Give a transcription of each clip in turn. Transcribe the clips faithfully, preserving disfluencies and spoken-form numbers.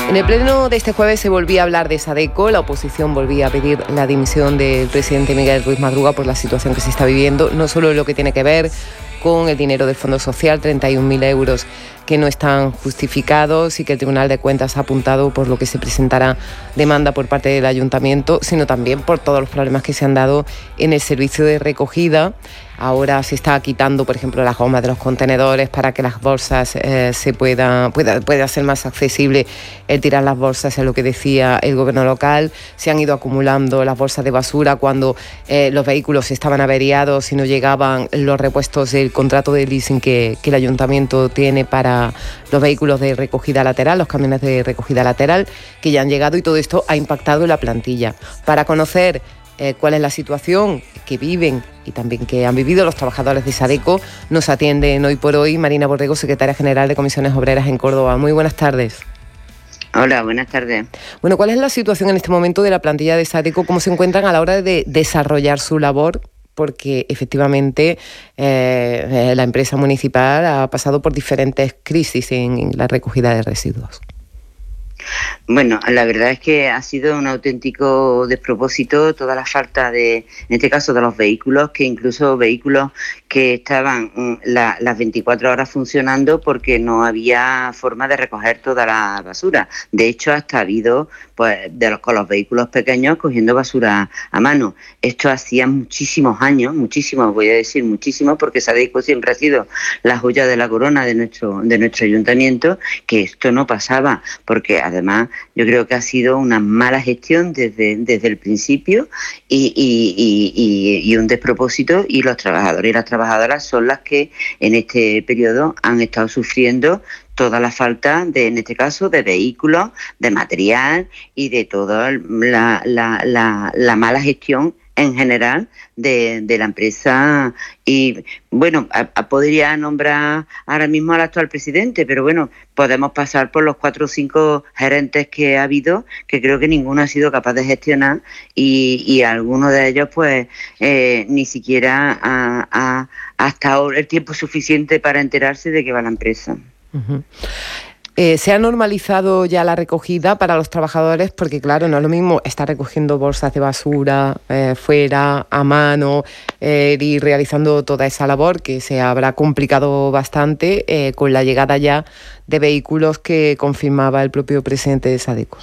En el pleno de este jueves se volvía a hablar de Sadeco. La oposición volvía a pedir la dimisión del presidente Miguel Ruiz Madruga por la situación que se está viviendo, no solo lo que tiene que ver con el dinero del Fondo Social, treinta y un mil euros que no están justificados y que el Tribunal de Cuentas ha apuntado, por lo que se presentará demanda por parte del Ayuntamiento, sino también por todos los problemas que se han dado en el servicio de recogida. Ahora se está quitando, por ejemplo, las gomas de los contenedores para que las bolsas eh, se puedan pueda, pueda ser más accesible el tirar las bolsas, es lo que decía el gobierno local. Se han ido acumulando las bolsas de basura cuando eh, los vehículos estaban averiados y no llegaban los repuestos del contrato de leasing que, que el ayuntamiento tiene para los vehículos de recogida lateral, los camiones de recogida lateral, que ya han llegado, y todo esto ha impactado en la plantilla. Para conocer Eh, cuál es la situación que viven y también que han vivido los trabajadores de Sadeco, nos atienden hoy por hoy Marina Borrego, secretaria general de Comisiones Obreras en Córdoba. Muy buenas tardes. Hola, buenas tardes. Bueno, ¿cuál es la situación en este momento de la plantilla de Sadeco? ¿Cómo se encuentran a la hora de desarrollar su labor? Porque efectivamente eh, la empresa municipal ha pasado por diferentes crisis en la recogida de residuos. Bueno, la verdad es que ha sido un auténtico despropósito toda la falta de, en este caso, de los vehículos, que incluso vehículos que estaban la, las veinticuatro horas funcionando porque no había forma de recoger toda la basura. De hecho, hasta ha habido, pues, de los, con los vehículos pequeños cogiendo basura a mano. Esto hacía muchísimos años, muchísimos, voy a decir muchísimos, porque Sadeco siempre ha sido la joya de la corona de nuestro, de nuestro ayuntamiento, que esto no pasaba, porque además yo creo que ha sido una mala gestión desde, desde el principio y, y, y, y un despropósito, y los trabajadores y las trabajadoras son las que en este periodo han estado sufriendo toda la falta de, en este caso, de vehículos, de material y de toda la, la, la, la mala gestión en general de, de la empresa. Y bueno, a, a podría nombrar ahora mismo al actual presidente, pero bueno, podemos pasar por los cuatro o cinco gerentes que ha habido, que creo que ninguno ha sido capaz de gestionar, y, y algunos de ellos pues eh, ni siquiera ha, ha, ha estado el tiempo suficiente para enterarse de que va la empresa. Uh-huh. Eh, ¿Se ha normalizado ya la recogida para los trabajadores? Porque claro, no es lo mismo estar recogiendo bolsas de basura eh, fuera, a mano, eh, y realizando toda esa labor, que se habrá complicado bastante eh, con la llegada ya de vehículos que confirmaba el propio presidente de Sadeco.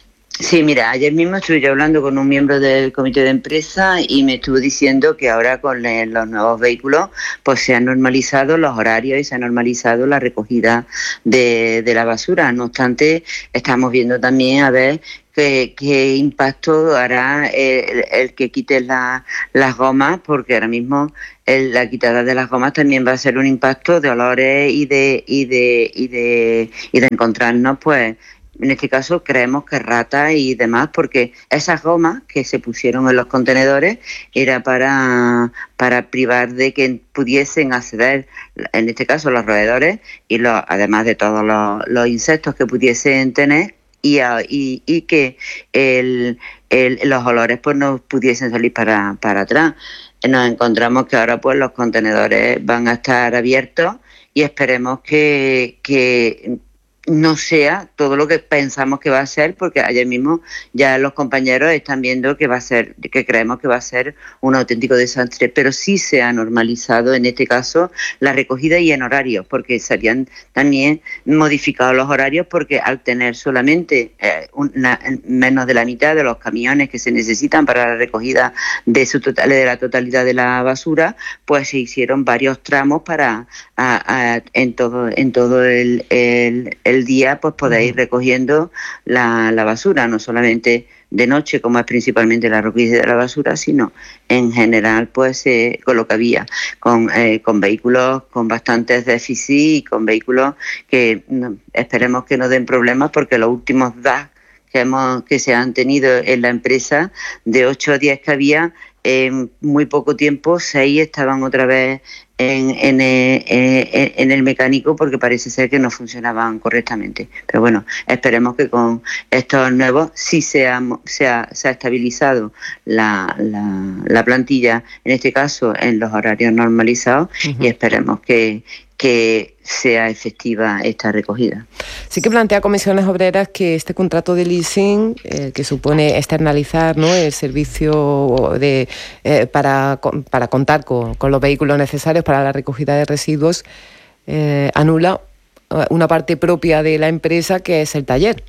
Sí, mira, ayer mismo estuve yo hablando con un miembro del comité de empresa y me estuvo diciendo que ahora con los nuevos vehículos pues se han normalizado los horarios y se ha normalizado la recogida de, de la basura. No obstante, estamos viendo también a ver qué, qué impacto hará el, el que quite la, las gomas, porque ahora mismo el, la quitada de las gomas también va a ser un impacto de olores y de, y de, y de, y de encontrarnos pues... En este caso creemos que ratas y demás, porque esas gomas que se pusieron en los contenedores era para, para privar de que pudiesen acceder, en este caso los roedores, y los, además de todos los, los insectos que pudiesen tener, y, y, y que el, el, los olores pues no pudiesen salir para, para atrás. Nos encontramos que ahora pues los contenedores van a estar abiertos y esperemos que... que no sea todo lo que pensamos que va a ser, porque ayer mismo ya los compañeros están viendo que va a ser, que creemos que va a ser un auténtico desastre, pero sí se ha normalizado en este caso la recogida y en horarios, porque se habían también modificado los horarios, porque al tener solamente eh, una, menos de la mitad de los camiones que se necesitan para la recogida de su total, de la totalidad de la basura, pues se hicieron varios tramos para a, a, en todo en todo el, el, el día pues podéis ir recogiendo la, la basura, no solamente de noche, como es principalmente la recogida de la basura, sino en general pues eh, con lo que había, con, eh, con vehículos con bastantes déficits y con vehículos que no, esperemos que no den problemas, porque los últimos D A C que, hemos, que se han tenido en la empresa, de ocho a diez que había, en muy poco tiempo seis estaban otra vez en, en, en, en el mecánico, porque parece ser que no funcionaban correctamente. Pero bueno, esperemos que con estos nuevos sí se ha, se ha, se ha estabilizado la, la, la plantilla, en este caso en los horarios normalizados, uh-huh. Y esperemos que que sea efectiva esta recogida. Sí que plantea Comisiones Obreras que este contrato de leasing, eh, que supone externalizar, ¿no?, el servicio de, eh, para, para contar con, con los vehículos necesarios para la recogida de residuos, eh, anula una parte propia de la empresa, que es el taller.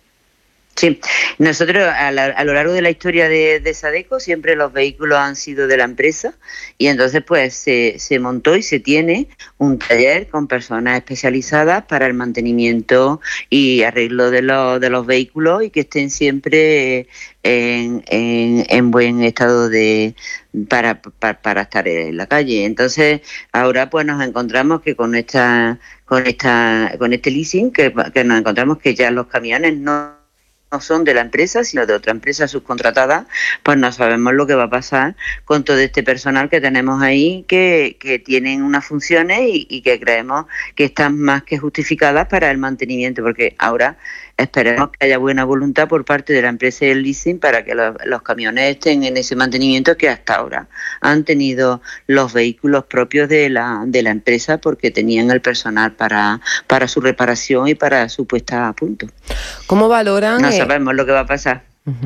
Sí, nosotros a, la, a lo largo de la historia de, de Sadeco siempre los vehículos han sido de la empresa, y entonces pues se, se montó y se tiene un taller con personas especializadas para el mantenimiento y arreglo de los, de los vehículos, y que estén siempre en, en, en buen estado de para, para, para estar en la calle. Entonces ahora pues nos encontramos que con esta con esta con este leasing que, que nos encontramos que ya los camiones no no son de la empresa, sino de otra empresa subcontratada, pues no sabemos lo que va a pasar con todo este personal que tenemos ahí, que, que tienen unas funciones y, y que creemos que están más que justificadas para el mantenimiento, porque ahora esperemos que haya buena voluntad por parte de la empresa y el leasing para que los, los camiones estén en ese mantenimiento que hasta ahora han tenido los vehículos propios de la, de la empresa, porque tenían el personal para, para su reparación y para su puesta a punto. ¿Cómo valoran? No sabemos lo que va a pasar.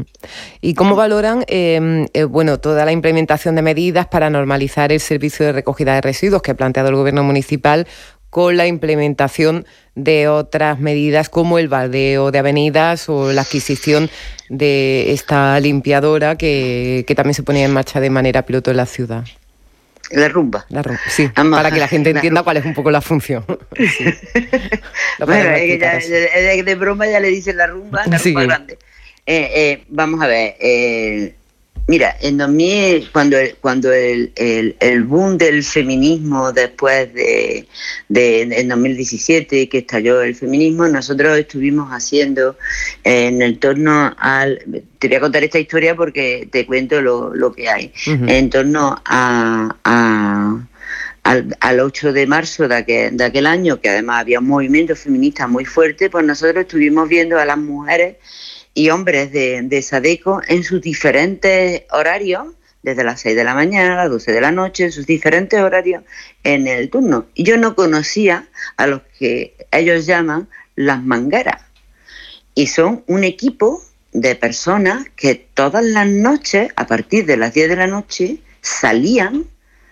¿Y cómo valoran eh, eh, bueno, toda la implementación de medidas para normalizar el servicio de recogida de residuos que ha planteado el Gobierno municipal, con la implementación de otras medidas como el baldeo de avenidas o la adquisición de esta limpiadora que, que también se ponía en marcha de manera piloto en la ciudad? La rumba. La rumba, sí, Vamos, para que la gente entienda la cuál es un poco la función. Sí. Bueno, es que ya, de, de broma ya le dicen la rumba, la sí. rumba grande. Eh, eh, vamos a ver, eh, mira, en dos mil, cuando, el, cuando el, el, el boom del feminismo, después de, de en dos mil diecisiete, que estalló el feminismo, nosotros estuvimos haciendo eh, en el torno al... Te voy a contar esta historia porque te cuento lo, lo que hay. Uh-huh. En torno a... a Al, al ocho de marzo de aquel, de aquel año, que además había un movimiento feminista muy fuerte, pues nosotros estuvimos viendo a las mujeres y hombres de, de Sadeco en sus diferentes horarios, desde las seis de la mañana a las doce de la noche, en sus diferentes horarios en el turno. Y yo no conocía a los que ellos llaman las mangueras, y son un equipo de personas que todas las noches, a partir de las diez de la noche, salían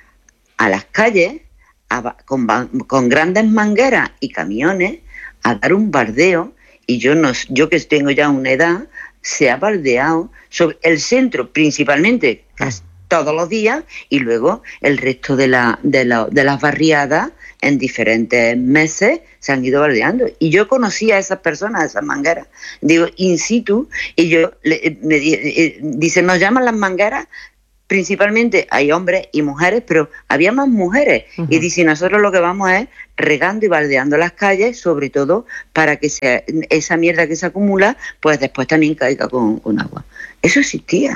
a las calles a, con, con grandes mangueras y camiones a dar un baldeo. Y yo, no, yo que tengo ya una edad, se ha baldeado sobre el centro principalmente casi todos los días, y luego el resto de, la, de, la, de las barriadas en diferentes meses se han ido baldeando. Y yo conocí a esas personas, a esas mangueras, digo, in situ, y yo le, me dicen, nos llaman las mangueras. Principalmente hay hombres y mujeres, pero había más mujeres. Uh-huh. Y dice, nosotros lo que vamos es regando y baldeando las calles, sobre todo para que se, esa mierda que se acumula, pues después también caiga con, con agua. Eso existía.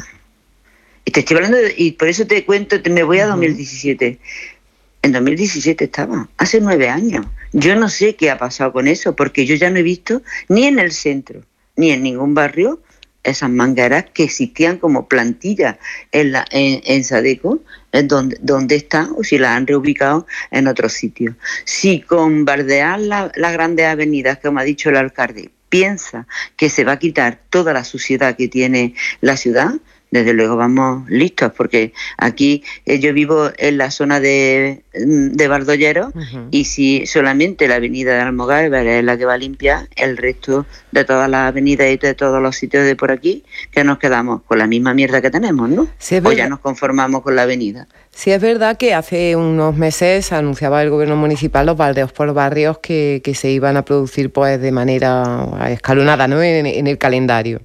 Y te estoy hablando, de, y por eso te cuento, te, me voy a uh-huh. dos mil diecisiete. En dos mil diecisiete estaba, hace nueve años. Yo no sé qué ha pasado con eso, porque yo ya no he visto ni en el centro, ni en ningún barrio, esas mangueras que existían como plantilla en, la, en, en Sadeco, en donde, donde están, o si las han reubicado en otros sitios. Si con bardear la, las grandes avenidas, como ha dicho el alcalde, piensa que se va a quitar toda la suciedad que tiene la ciudad, desde luego vamos listos, porque aquí eh, yo vivo en la zona de, de Bardollero, uh-huh. y si solamente la avenida de Almogálvar es la que va a limpiar, el resto de todas las avenidas y de todos los sitios de por aquí, que nos quedamos con la misma mierda que tenemos, ¿no? Sí, o ya nos conformamos con la avenida. Sí, es verdad que hace unos meses anunciaba el Gobierno municipal los baldeos por barrios que, que se iban a producir pues de manera escalonada, ¿no?, en, en el calendario.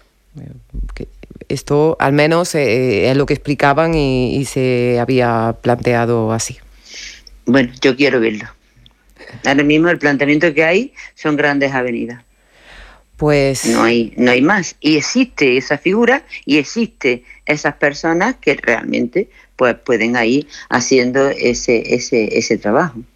Que esto al menos eh, es lo que explicaban y, y se había planteado así. Bueno, yo quiero verlo. Ahora mismo el planteamiento que hay son grandes avenidas. Pues no hay, no hay más. Y existe esa figura y existe esas personas que realmente pues pueden ir haciendo ese, ese, ese trabajo.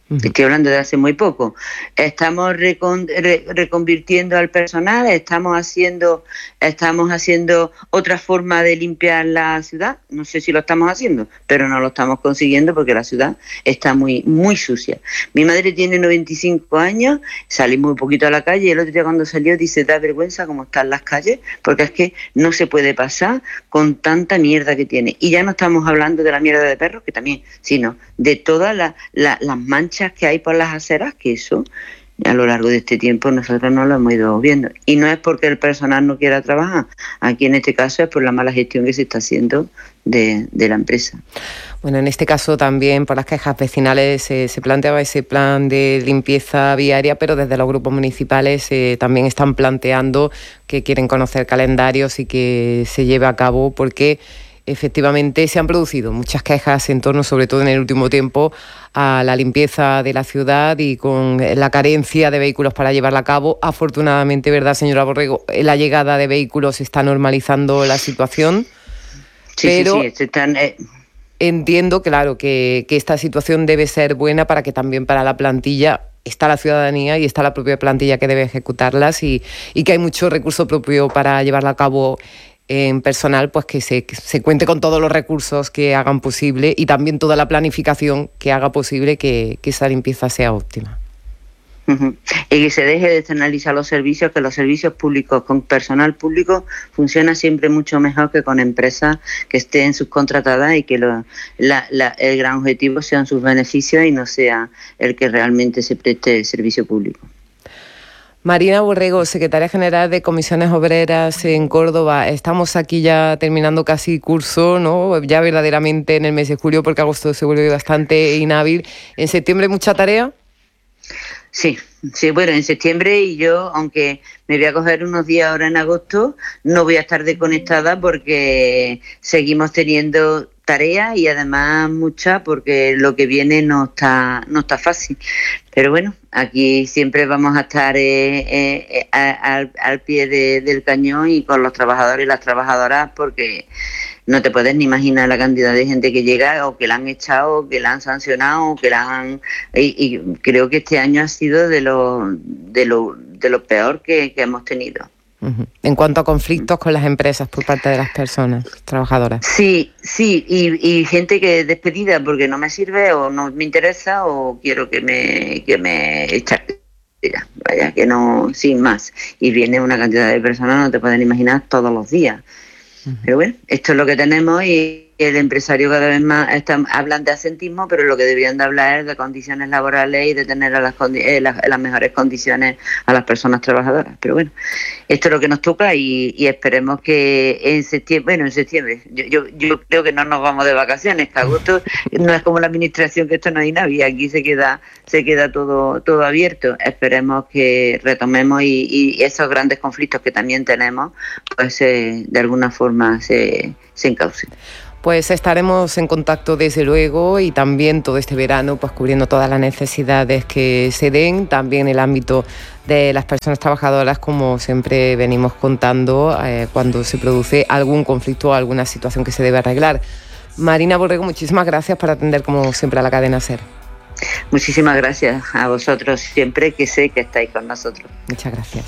Estoy hablando de hace muy poco. Estamos recon, re, reconvirtiendo al personal, estamos haciendo, estamos haciendo otra forma de limpiar la ciudad. No sé si lo estamos haciendo, pero no lo estamos consiguiendo porque la ciudad está muy, muy sucia. Mi madre tiene noventa y cinco años, salí muy poquito a la calle y el otro día cuando salió dice, da vergüenza cómo están las calles, porque es que no se puede pasar con tanta mierda que tiene. Y ya no estamos hablando de la mierda de perros, que también, sino de todas la, la, las manchas que hay por las aceras, que eso a lo largo de este tiempo nosotros no lo hemos ido viendo. Y no es porque el personal no quiera trabajar, aquí en este caso es por la mala gestión que se está haciendo de, de la empresa. Bueno, en este caso también por las quejas vecinales eh, se planteaba ese plan de limpieza viaria, pero desde los grupos municipales eh, también están planteando que quieren conocer calendarios y que se lleve a cabo, porque efectivamente se han producido muchas quejas en torno, sobre todo en el último tiempo, a la limpieza de la ciudad y con la carencia de vehículos para llevarla a cabo. Afortunadamente, ¿verdad, señora Borrego? La llegada de vehículos está normalizando la situación. Sí, pero sí, sí, están... Eh... entiendo, claro, que, que esta situación debe ser buena para que también para la plantilla está la ciudadanía y está la propia plantilla que debe ejecutarlas y, y que hay mucho recurso propio para llevarla a cabo en personal, pues que se, que se cuente con todos los recursos que hagan posible y también toda la planificación que haga posible que, que esa limpieza sea óptima. Uh-huh. Y que se deje de externalizar los servicios, que los servicios públicos con personal público funciona siempre mucho mejor que con empresas que estén subcontratadas y que lo, la, la, el gran objetivo sean sus beneficios y no sea el que realmente se preste el servicio público. Marina Borrego, secretaria general de Comisiones Obreras en Córdoba. Estamos aquí ya terminando casi curso, ¿no? Ya verdaderamente en el mes de julio, porque agosto se vuelve bastante inhábil. ¿En septiembre mucha tarea? Sí, sí, bueno, en septiembre y yo, aunque me voy a coger unos días ahora en agosto, no voy a estar desconectada porque seguimos teniendo tareas y además muchas porque lo que viene no está no está fácil. Pero bueno, aquí siempre vamos a estar eh, eh, a, al, al pie de, del cañón y con los trabajadores y las trabajadoras porque no te puedes ni imaginar la cantidad de gente que llega o que la han echado, o que la han sancionado, o que la han... Y, y creo que este año ha sido de lo, de lo, de lo peor que, que hemos tenido. Uh-huh. En cuanto a conflictos con las empresas por parte de las personas trabajadoras. Sí, sí, y, y gente que es despedida porque no me sirve o no me interesa o quiero que me que me echa, vaya, que no, sin más. Y viene una cantidad de personas, no te pueden imaginar, todos los días. Uh-huh. Pero bueno, esto es lo que tenemos y el empresario cada vez más está, hablan de asentismo, pero lo que deberían de hablar es de condiciones laborales y de tener a las, eh, las, las mejores condiciones a las personas trabajadoras. Pero bueno, esto es lo que nos toca y, y esperemos que en septiembre, bueno, en septiembre, yo, yo, yo creo que no nos vamos de vacaciones, que agosto no es como la administración, que esto no hay nadie, aquí se queda se queda todo todo abierto. Esperemos que retomemos y, y esos grandes conflictos que también tenemos, pues eh, de alguna forma se, se encaucen. Pues estaremos en contacto desde luego y también todo este verano pues cubriendo todas las necesidades que se den, también el ámbito de las personas trabajadoras, como siempre venimos contando eh, cuando se produce algún conflicto o alguna situación que se debe arreglar. Marina Borrego, muchísimas gracias por atender como siempre a la cadena SER. Muchísimas gracias a vosotros siempre, que sé que estáis con nosotros. Muchas gracias.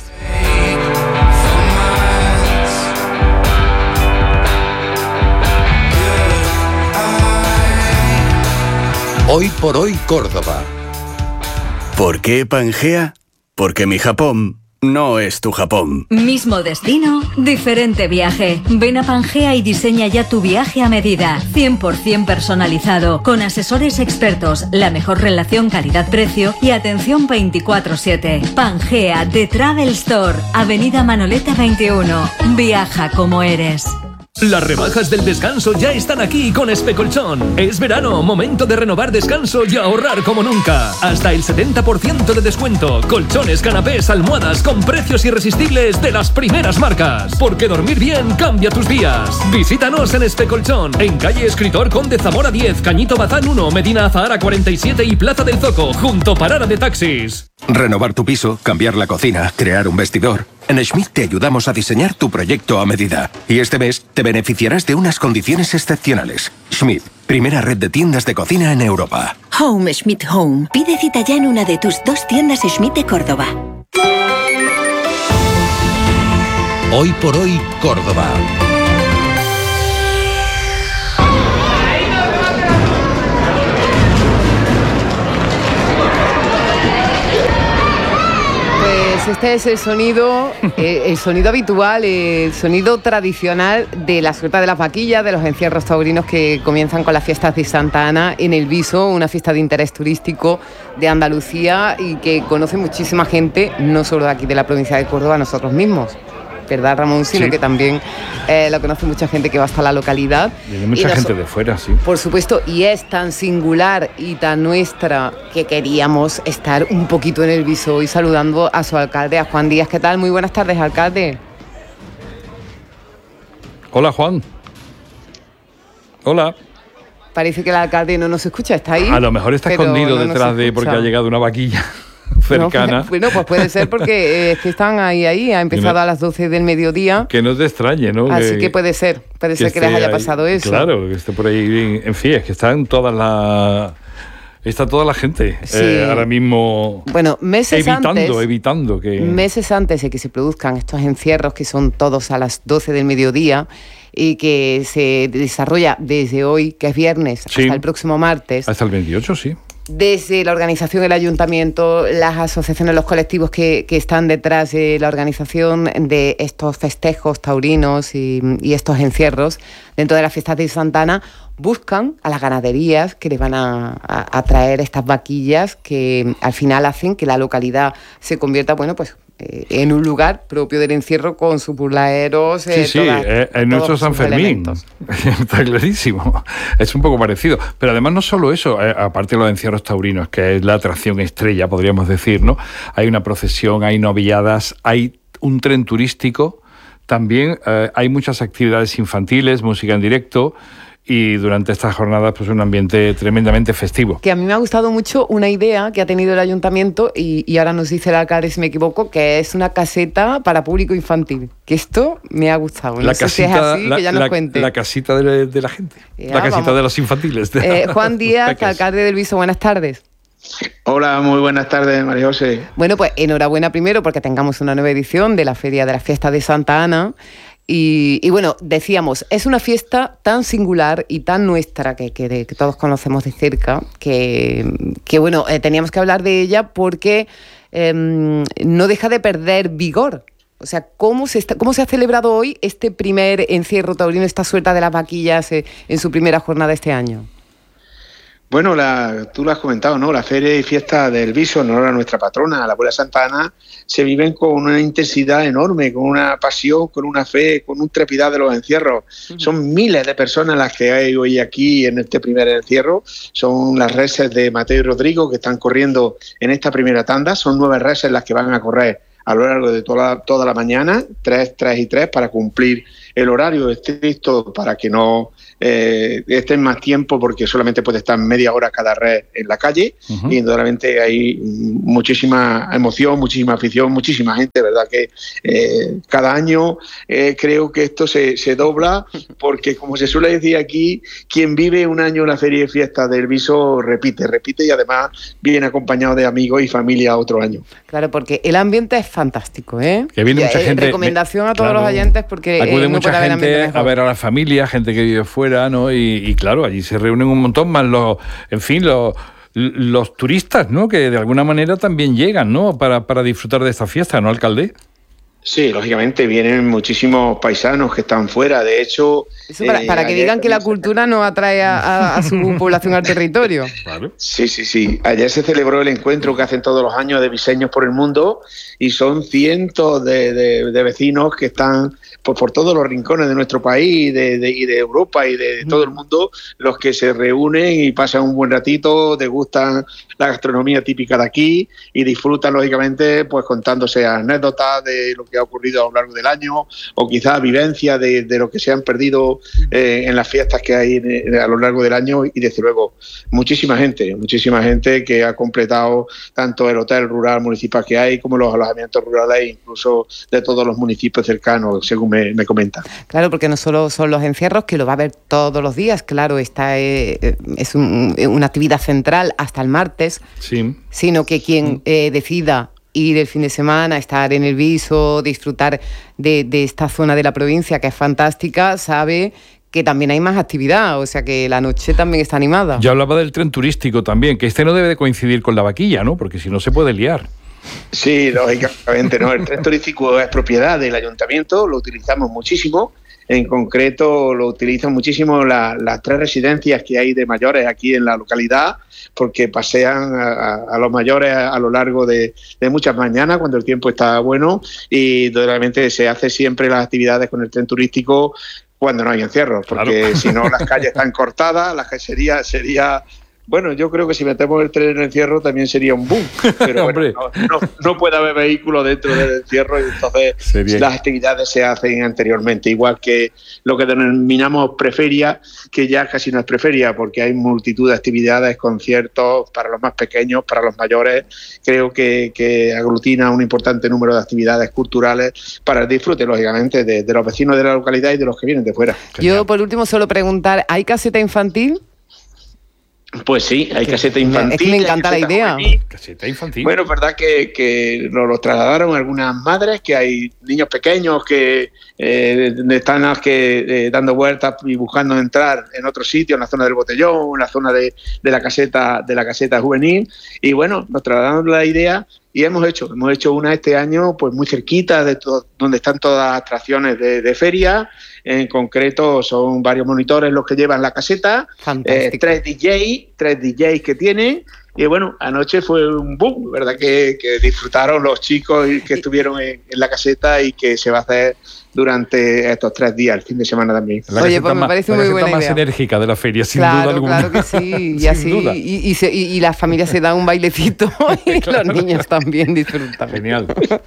Hoy por hoy Córdoba. ¿Por qué Pangea? Porque mi Japón no es tu Japón. Mismo destino, diferente viaje. Ven a Pangea y diseña ya tu viaje a medida. cien por ciento personalizado, con asesores expertos, la mejor relación calidad-precio y atención veinticuatro siete. Pangea, The Travel Store, Avenida Manoleta veintiuno. Viaja como eres. Las rebajas del descanso ya están aquí con Especolchón. Es verano, momento de renovar descanso y ahorrar como nunca. Hasta el setenta por ciento de descuento. Colchones, canapés, almohadas con precios irresistibles de las primeras marcas. Porque dormir bien cambia tus días. Visítanos en Especolchón, en calle Escritor Conde Zamora diez, Cañito Bazán uno, Medina Azahara cuarenta y siete y Plaza del Zoco, junto Parada de Taxis. Renovar tu piso, cambiar la cocina, crear un vestidor. En Schmidt te ayudamos a diseñar tu proyecto a medida. Y este mes te beneficiarás de unas condiciones excepcionales. Schmidt, Primera red de tiendas de cocina en Europa. Home Schmidt Home. Pide cita ya en una de tus dos tiendas Schmidt de Córdoba. Hoy por hoy, Córdoba. Pues este es el sonido, eh, el sonido habitual, el sonido tradicional de la suelta de las vaquillas, de los encierros taurinos que comienzan con las fiestas de Santa Ana en El Viso, una fiesta de interés turístico de Andalucía y que conoce muchísima gente, no solo de aquí de la provincia de Córdoba, nosotros mismos. ¿Verdad, Ramón? Sino sí. que también eh, lo conoce mucha gente que va hasta la localidad. Y mucha y gente de fuera, sí. Por supuesto, y es tan singular y tan nuestra que queríamos estar un poquito en El Viso hoy saludando a su alcalde, a Juan Díaz. ¿Qué tal? Muy buenas tardes, alcalde. Hola, Juan. Hola. Parece que el alcalde no nos escucha, ¿está ahí? A lo mejor está escondido no detrás de porque ha llegado una vaquilla cercana. No, bueno, pues puede ser porque eh, es que están ahí, ahí, ha empezado no, a las doce del mediodía. Que no te extrañe, ¿no? Así que, que puede ser, puede que ser que les haya ahí, pasado eso. Claro, que esté por ahí, en fin, es que están todas las... Está toda la gente sí. eh, ahora mismo bueno, meses evitando, antes, evitando que... Meses antes de que se produzcan estos encierros, que son todos a las doce del mediodía, y que se desarrolla desde hoy, que es viernes, sí. hasta el próximo martes. Hasta el veintiocho, sí. Desde la organización, el ayuntamiento, las asociaciones, los colectivos que, que están detrás de la organización de estos festejos taurinos y, y estos encierros dentro de las fiestas de Santa Ana, buscan a las ganaderías que les van a, a, a traer estas vaquillas que al final hacen que la localidad se convierta, bueno, pues eh, en un lugar propio del encierro con sus burlaeros. Eh, sí, sí, todas, eh, en nuestro San Fermín. Está clarísimo. Es un poco parecido. Pero además no solo eso, eh, aparte de los encierros taurinos, que es la atracción estrella, podríamos decir, ¿no? Hay una procesión, hay novilladas, hay un tren turístico, también eh, hay muchas actividades infantiles, música en directo. Y durante estas jornadas, pues un ambiente tremendamente festivo. Que a mí me ha gustado mucho una idea que ha tenido el ayuntamiento, y, y ahora nos dice el alcalde, si me equivoco, que es una caseta para público infantil. Que esto me ha gustado. No la sé casita, si es así, la, que ya nos la, cuente. La casita de, de la gente. Ya, la casita vamos. de los infantiles. De eh, Juan Díaz, alcalde del Viso, buenas tardes. Hola, muy buenas tardes, María José. Bueno, pues enhorabuena primero porque tengamos una nueva edición de la Feria de las Fiestas de Santa Ana. Y, y bueno, decíamos, es una fiesta tan singular y tan nuestra que, que, de, que todos conocemos de cerca, que, que bueno, eh, teníamos que hablar de ella porque eh, no deja de perder vigor. O sea, ¿cómo se, está, ¿cómo se ha celebrado hoy este primer encierro taurino, esta suelta de las vaquillas eh, en su primera jornada este año? Bueno, la, tú lo has comentado, ¿no? La feria y fiesta del Viso, en honor a nuestra patrona, a la abuela Santa Ana, se viven con una intensidad enorme, con una pasión, con una fe, con un trepidar de los encierros. Uh-huh. Son miles de personas las que hay hoy aquí en este primer encierro. Son las reses de Mateo y Rodrigo que están corriendo en esta primera tanda. Son nueve reses las que van a correr a lo largo de toda, toda la mañana, tres, tres y tres, para cumplir el horario estricto, para que no eh, estén más tiempo, porque solamente puede estar media hora cada red en la calle. Uh-huh. Y indudablemente hay muchísima emoción, muchísima afición, muchísima gente, ¿verdad? Que eh, cada año eh, creo que esto se, se dobla, porque como se suele decir aquí, quien vive un año la feria y fiesta del Viso repite, repite y además viene acompañado de amigos y familia otro año. Claro, porque el ambiente es fantástico, ¿eh? Que viene mucha eh, gente. Recomendación a todos claro, los oyentes porque acude eh, no mucha gente a ver a la familia, gente que vive fuera, ¿no? Y, y claro, allí se reúnen un montón más los, en fin, los los turistas, ¿no? Que de alguna manera también llegan, ¿no? Para, para disfrutar de esta fiesta, ¿no, alcalde? Sí, lógicamente, vienen muchísimos paisanos que están fuera, de hecho... Eso para, eh, para que digan que la cultura no atrae a, a, a su población al territorio. Claro. Sí, sí, sí. Ayer se celebró el encuentro que hacen todos los años de Diseños por el Mundo y son cientos de, de, de vecinos que están pues, por todos los rincones de nuestro país de, de, y de Europa y de, de todo el mundo, los que se reúnen y pasan un buen ratito, degustan la gastronomía típica de aquí y disfrutan, lógicamente, pues contándose anécdotas de lo que ha ocurrido a lo largo del año, o quizás vivencia de, de lo que se han perdido eh, en las fiestas que hay en, a lo largo del año, y desde luego muchísima gente, muchísima gente que ha completado tanto el hotel rural municipal que hay como los alojamientos rurales, incluso de todos los municipios cercanos, según me, me comentan. Claro, porque no solo son los encierros, que lo va a haber todos los días, claro, esta eh, es un, una actividad central hasta el martes, sí. sino que quien eh, decida ir el fin de semana, estar en el Viso, disfrutar de, de esta zona de la provincia que es fantástica, sabe que también hay más actividad, o sea que la noche también está animada. Yo hablaba del tren turístico también, que este no debe de coincidir con la vaquilla, ¿no? Porque si no se puede liar. Sí, lógicamente, ¿no? El tren turístico es propiedad del ayuntamiento, lo utilizamos muchísimo. En concreto, lo utilizan muchísimo la, las tres residencias que hay de mayores aquí en la localidad, porque pasean a, a los mayores a, a lo largo de, de muchas mañanas cuando el tiempo está bueno, y realmente se hace siempre las actividades con el tren turístico cuando no hay encierros, porque claro. Si no las calles están cortadas, la sería sería bueno, yo creo que si metemos el tren en el encierro también sería un boom, pero bueno, no, no, no puede haber vehículos dentro del encierro, y entonces sería. Las actividades se hacen anteriormente, igual que lo que denominamos preferia, que ya casi no es preferia, porque hay multitud de actividades, conciertos para los más pequeños, para los mayores. Creo que, que aglutina un importante número de actividades culturales para el disfrute, lógicamente, de, de los vecinos de la localidad y de los que vienen de fuera. Yo, por último, solo preguntar, ¿hay caseta infantil? Pues sí, hay caseta infantil. Es que me encanta la idea. Juvenil. Caseta infantil. Bueno, es verdad que, que nos lo trasladaron algunas madres, que hay niños pequeños que eh, están que, eh, dando vueltas y buscando entrar en otro sitio, en la zona del botellón, en la zona de, de la caseta de la caseta juvenil. Y bueno, nos trasladaron la idea y hemos hecho, hemos hecho una este año pues muy cerquita de to- donde están todas las atracciones de, de feria. En concreto son varios monitores los que llevan la caseta, eh, tres D J, tres D Js que tienen. Y bueno, anoche fue un boom, ¿verdad? Que, que disfrutaron los chicos que estuvieron en, en la caseta, y que se va a hacer durante estos tres días, el fin de semana también. La Oye, pues me parece muy buena idea. La más enérgica de la feria, sin claro, duda alguna. Claro que sí, y así, y, y, se, y, y las familias se dan un bailecito y claro. Los niños también disfrutan. Genial.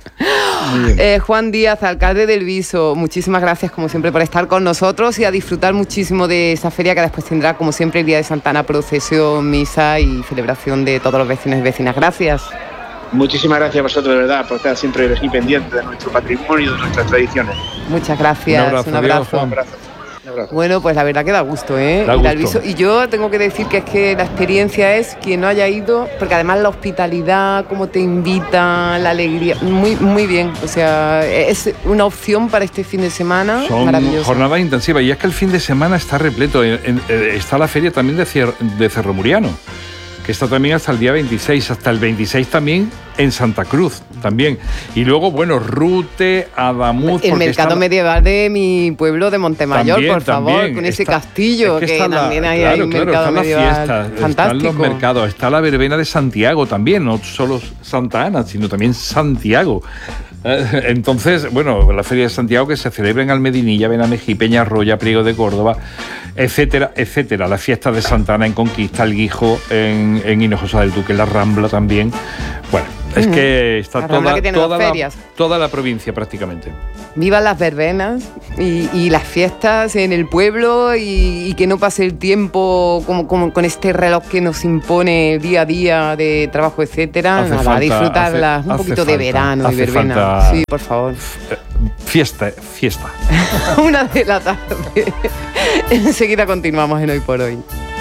eh, Juan Díaz, alcalde del Viso, muchísimas gracias como siempre por estar con nosotros y a disfrutar muchísimo de esa feria, que después tendrá como siempre el día de Santa Ana, procesión, misa y celebración de todos los vecinos y vecinas. Gracias. Muchísimas gracias a vosotros, de verdad, por estar siempre aquí pendientes de nuestro patrimonio y de nuestras tradiciones. Muchas gracias. Un abrazo. Un abrazo. Adiós, Juan. Un abrazo. Un abrazo. Bueno, pues la verdad que da gusto, ¿eh? Da Ir al gusto. Viso. Y yo tengo que decir que es que la experiencia es quien no haya ido, porque además la hospitalidad, cómo te invita, la alegría, muy, muy bien. O sea, es una opción para este fin de semana. Son maravillosa. jornadas intensivas, y es que el fin de semana está repleto. En, en, está la feria también de, Cier, de Cerro Muriano, que está también hasta el día veintiséis, hasta el veintiséis también en Santa Cruz, también. Y luego, bueno, Rute, Adamuz... El mercado está... medieval de mi pueblo de Montemayor, también, por favor, también. con ese está, castillo, es que, que también la, hay, claro, hay un claro, mercado están medieval las fiestas, fantástico. Están los mercados, está la verbena de Santiago también, no solo Santa Ana, sino también Santiago. Entonces, bueno, la Feria de Santiago, que se celebra en Almedinilla, Benamejí, Peñarroya, Priego de Córdoba, etcétera, etcétera. La fiesta de Santa Ana en Conquista, el Guijo en, en Hinojosa del Duque, la Rambla también. Bueno, es que está la toda, que toda, la, toda la provincia prácticamente. Vivan las verbenas y, y las fiestas en el pueblo, y, y que no pase el tiempo como, como con este reloj que nos impone día a día de trabajo, etcétera. Hace Nada, falta, disfrutarlas, hace, un poquito falta, de verano y verbena. Falta, sí, por favor. Fiesta, fiesta. Una de la tarde. Enseguida continuamos en Hoy por Hoy.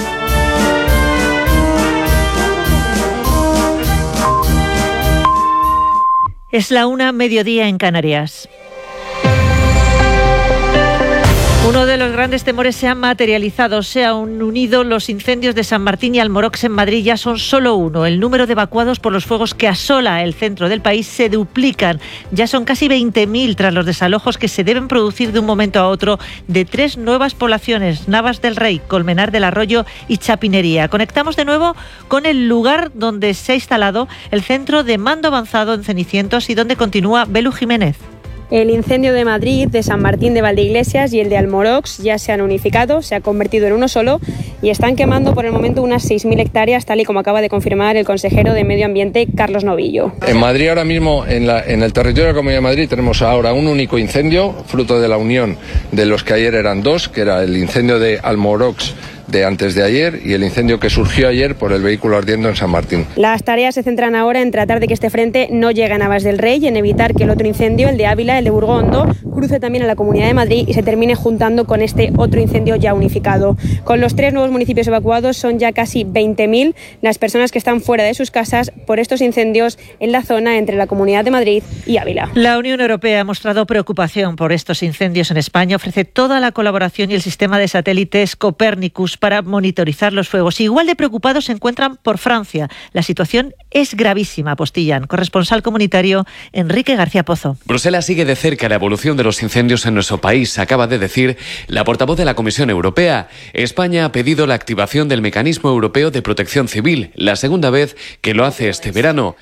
Es la una, mediodía en Canarias. Uno de los grandes temores se ha materializado, se han unido los incendios de San Martín y Almorox en Madrid, ya son solo uno. El número de evacuados por los fuegos que asola el centro del país se duplican. Ya son casi veinte mil tras los desalojos que se deben producir de un momento a otro de tres nuevas poblaciones, Navas del Rey, Colmenar del Arroyo y Chapinería. Conectamos de nuevo con el lugar donde se ha instalado el centro de mando avanzado en Cenicientos y donde continúa Belu Jiménez. El incendio de Madrid, de San Martín de Valdeiglesias y el de Almorox ya se han unificado, se ha convertido en uno solo y están quemando por el momento unas seis mil hectáreas, tal y como acaba de confirmar el consejero de Medio Ambiente, Carlos Novillo. En Madrid ahora mismo, en, la, en el territorio de la Comunidad de Madrid, tenemos ahora un único incendio, fruto de la unión de los que ayer eran dos, que era el incendio de Almorox de antes de ayer y el incendio que surgió ayer por el vehículo ardiendo en San Martín. Las tareas se centran ahora en tratar de que este frente no llegue a Navas del Rey y en evitar que el otro incendio, el de Ávila, el de Burgondo, cruce también a la Comunidad de Madrid y se termine juntando con este otro incendio ya unificado. Con los tres nuevos municipios evacuados son ya casi veinte mil las personas que están fuera de sus casas por estos incendios en la zona entre la Comunidad de Madrid y Ávila. La Unión Europea ha mostrado preocupación por estos incendios en España. Ofrece toda la colaboración y el sistema de satélites Copérnicus para monitorizar los fuegos. Igual de preocupados se encuentran por Francia. La situación es gravísima, apostillan. Corresponsal comunitario Enrique García Pozo. Bruselas sigue de cerca la evolución de los incendios en nuestro país, acaba de decir la portavoz de la Comisión Europea. España ha pedido la activación del Mecanismo Europeo de Protección Civil, la segunda vez que lo hace este verano.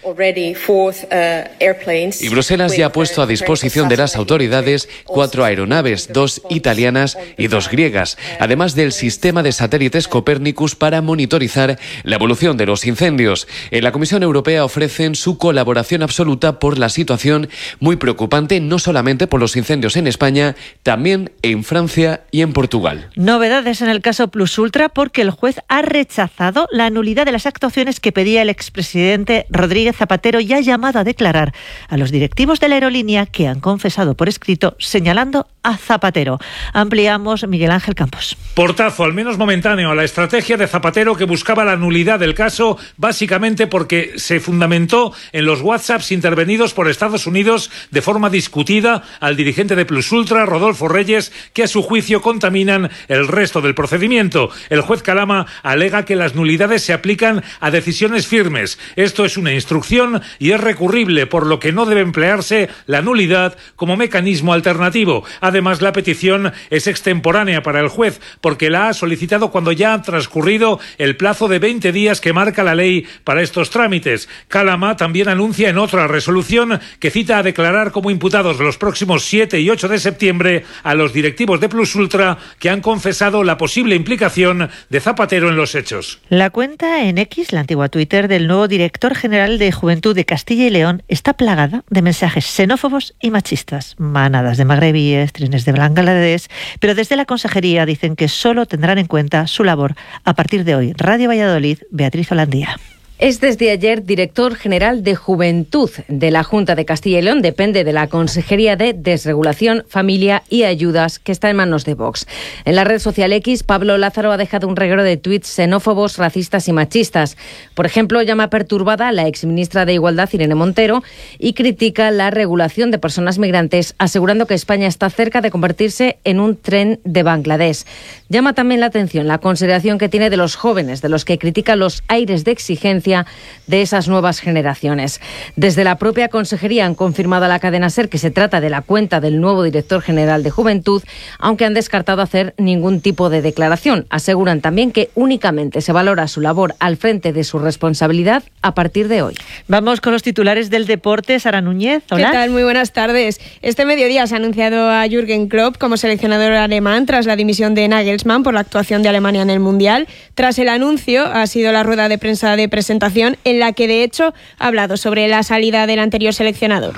Y Bruselas ya ha puesto a disposición de las autoridades cuatro aeronaves, dos italianas y dos griegas, además del sistema de satélites Copérnicus para monitorizar la evolución de los incendios. En la Comisión Europea ofrecen su colaboración absoluta por la situación muy preocupante, no solamente por los incendios en España, también en Francia y en Portugal. Novedades en el caso Plus Ultra porque el juez ha rechazado la nulidad de las actuaciones que pedía el expresidente Rodríguez Zapatero y ha llamado a declarar a los directivos de la aerolínea que han confesado por escrito señalando a Zapatero. Ampliamos Miguel Ángel Campos. Portazo, al menos momentáneo, a la estrategia de Zapatero que buscaba la nulidad del caso, básicamente porque se fundamentó en los WhatsApps intervenidos por Estados Unidos de forma discutida al dirigente de Plus Ultra, Rodolfo Reyes, que a su juicio contaminan el resto del procedimiento. El juez Calama alega que las nulidades se aplican a decisiones firmes. Esto es una instrucción y es recurrible, por lo que no debe emplearse la nulidad como mecanismo alternativo. Además, la petición es extemporánea para el juez, porque la ha solicitado cuando ya ha transcurrido el plazo de veinte días que marca la ley para estos trámites. Calama también anuncia en otra resolución que cita a declarar como imputados los próximos siete y ocho de septiembre a los directivos de Plus Ultra que han confesado la posible implicación de Zapatero en los hechos. La cuenta en X, la antigua Twitter, del nuevo director general de Juventud de Castilla y León está plagada de mensajes xenófobos y machistas. Manadas de magrebíes, trenes de Bangladesh, pero desde la consejería dicen que solo tendrán en cuenta su labor a partir de hoy. Radio Valladolid, Beatriz Holandía. Es desde ayer director general de Juventud de la Junta de Castilla y León. Depende de la Consejería de Desregulación, Familia y Ayudas, que está en manos de Vox. En la red social X, Pablo Lázaro ha dejado un reguero de tuits xenófobos, racistas y machistas. Por ejemplo, llama perturbada a la exministra de Igualdad, Irene Montero, y critica la regulación de personas migrantes, asegurando que España está cerca de convertirse en un tren de Bangladesh. Llama también la atención la consideración que tiene de los jóvenes, de los que critica los aires de exigencia de esas nuevas generaciones. Desde la propia consejería han confirmado a la cadena SER que se trata de la cuenta del nuevo director general de Juventud, aunque han descartado hacer ningún tipo de declaración. Aseguran también que únicamente se valora su labor al frente de su responsabilidad a partir de hoy. Vamos con los titulares del deporte. Sara Núñez, hola. ¿Qué tal? Muy buenas tardes. Este mediodía se ha anunciado a Jürgen Klopp como seleccionador alemán tras la dimisión de Nagelsmann por la actuación de Alemania en el Mundial. Tras el anuncio ha sido la rueda de prensa de presentación en la que de hecho ha hablado sobre la salida del anterior seleccionador.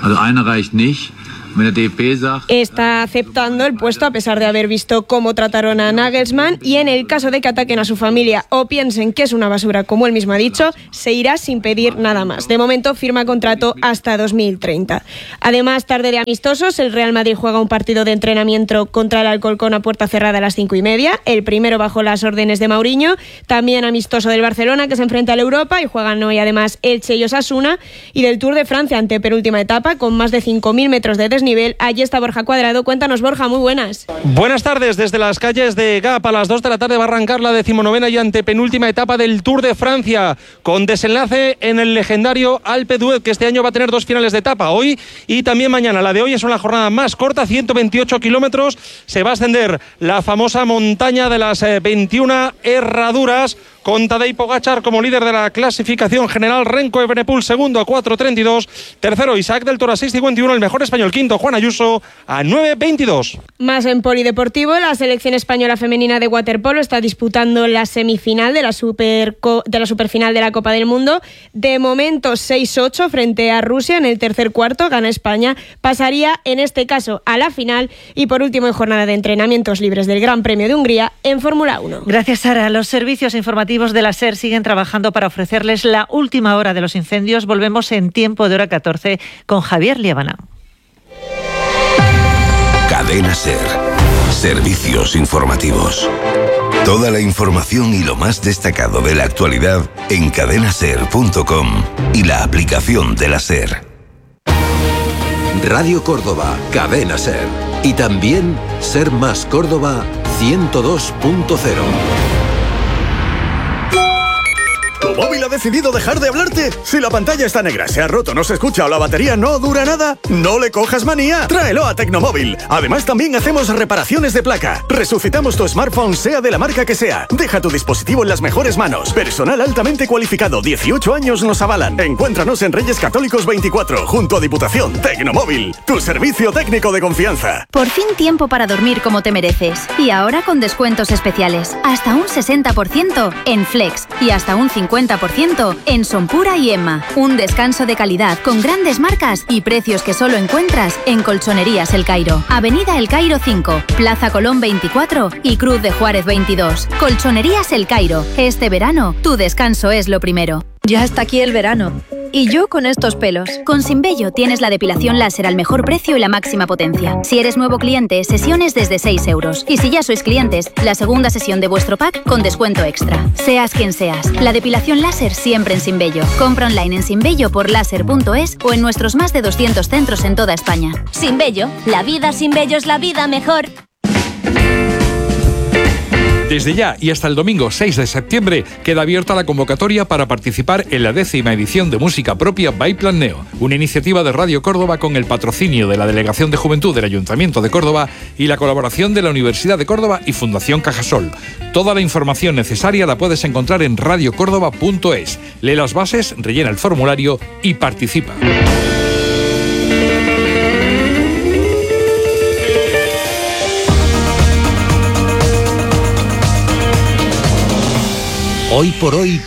Está aceptando el puesto a pesar de haber visto cómo trataron a Nagelsmann y en el caso de que ataquen a su familia o piensen que es una basura, como él mismo ha dicho, se irá sin pedir nada más. De momento firma contrato hasta dos mil treinta. Además, tarde de amistosos, el Real Madrid juega un partido de entrenamiento contra el Alcorcón a puerta cerrada a las cinco y media, el primero bajo las órdenes de Mourinho. También amistoso del Barcelona, que se enfrenta al Europa, y juegan hoy además Elche y Osasuna, y del Tour de Francia, ante penúltima etapa con más de cinco mil metros de desnivel. Allí está Borja Cuadrado. Cuéntanos, Borja, muy buenas. Buenas tardes. Desde las calles de Gap a las dos de la tarde va a arrancar la decimonovena y antepenúltima etapa del Tour de Francia, con desenlace en el legendario Alpe d'Huez, que este año va a tener dos finales de etapa, hoy y también mañana. La de hoy es una jornada más corta, ciento veintiocho kilómetros. Se va a ascender la famosa montaña de las veintiuna herraduras, con Tadej Pogačar como líder de la clasificación general, Renko Evenepoel segundo a cuatro treinta y dos, tercero Isaac del Toro a seis cincuenta y uno, el mejor español quinto Juan Ayuso a nueve veintidós. Más en polideportivo, la selección española femenina de waterpolo está disputando la semifinal de la, super, de la superfinal de la Copa del Mundo. De momento seis ocho frente a Rusia en el tercer cuarto, gana España, pasaría en este caso a la final. Y por último, en jornada de entrenamientos libres del Gran Premio de Hungría en Fórmula uno. Gracias, Sara. Los servicios informativos de la SER siguen trabajando para ofrecerles la última hora de los incendios. Volvemos en tiempo de hora catorce con Javier Liébana. Cadena SER. Servicios informativos. Toda la información y lo más destacado de la actualidad en cadena ser punto com y la aplicación de la SER. Radio Córdoba, Cadena SER. Y también Ser Más Córdoba ciento dos punto cero. ¿Tu móvil ha decidido dejar de hablarte? Si la pantalla está negra, se ha roto, no se escucha o la batería no dura nada, no le cojas manía. Tráelo a Tecnomóvil. Además, también hacemos reparaciones de placa. Resucitamos tu smartphone, sea de la marca que sea. Deja tu dispositivo en las mejores manos. Personal altamente cualificado, dieciocho años nos avalan. Encuéntranos en Reyes Católicos veinticuatro, junto a Diputación. Tecnomóvil, tu servicio técnico de confianza. Por fin tiempo para dormir como te mereces. Y ahora con descuentos especiales. Hasta un sesenta por ciento en Flex y hasta un cincuenta por ciento en Sonpura y Emma. Un descanso de calidad con grandes marcas y precios que solo encuentras en Colchonerías El Cairo. Avenida El Cairo cinco, Plaza Colón veinticuatro y Cruz de Juárez veintidós. Colchonerías El Cairo. Este verano, tu descanso es lo primero. Ya está aquí el verano. Y yo con estos pelos. Con Sinbello tienes la depilación láser al mejor precio y la máxima potencia. Si eres nuevo cliente, sesiones desde seis euros. Y si ya sois clientes, la segunda sesión de vuestro pack con descuento extra. Seas quien seas, la depilación láser siempre en Sinbello. Compra online en sinbello por láser punto es o en nuestros más de doscientos centros en toda España. Sinbello, la vida sin vello es la vida mejor. Desde ya y hasta el domingo seis de septiembre queda abierta la convocatoria para participar en la décima edición de Música Propia by Plan Neo, una iniciativa de Radio Córdoba con el patrocinio de la Delegación de Juventud del Ayuntamiento de Córdoba y la colaboración de la Universidad de Córdoba y Fundación Cajasol. Toda la información necesaria la puedes encontrar en radio córdoba punto es. Lee las bases, rellena el formulario y participa. Hoy por hoy